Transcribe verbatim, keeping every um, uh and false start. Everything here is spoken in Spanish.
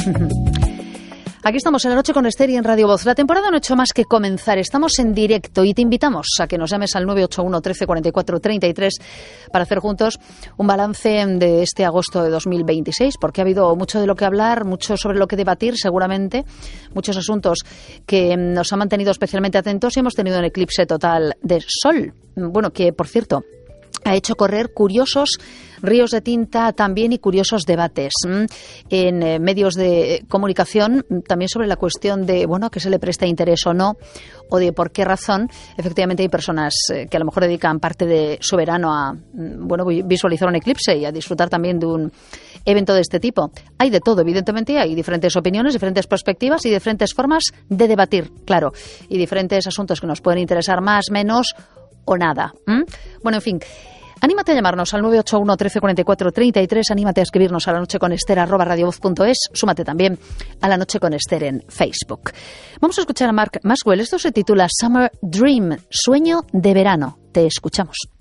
Aquí estamos en La Noche con Esther y en Radio Voz. La temporada no ha hecho más que comenzar. Estamos en directo y te invitamos a que nos llames al nueve ocho uno, trece, cuarenta y cuatro, treinta y tres para hacer juntos un balance de este agosto de dos mil veintiséis, porque ha habido mucho de lo que hablar, mucho sobre lo que debatir, seguramente, muchos asuntos que nos han mantenido especialmente atentos y hemos tenido un eclipse total de sol. Bueno, que, por cierto, ha hecho correr curiosos ríos de tinta también y curiosos debates en eh, medios de comunicación, también sobre la cuestión de, bueno, que se le presta interés o no, o de por qué razón efectivamente hay personas eh, que a lo mejor dedican parte de su verano a, bueno, visualizar un eclipse y a disfrutar también de un evento de este tipo. Hay de todo, evidentemente, hay diferentes opiniones, diferentes perspectivas y diferentes formas de debatir, claro, y diferentes asuntos que nos pueden interesar más, menos o nada. ¿Mm? Bueno, en fin, anímate a llamarnos al nueve ocho uno, trece, cuarenta y cuatro, treinta y tres, anímate a escribirnos a la noche con Esther arroba radiovoz punto es, súmate también a La Noche con Esther en Facebook. Vamos a escuchar a Mark Maxwell, esto se titula Summer Dream, sueño de verano. Te escuchamos.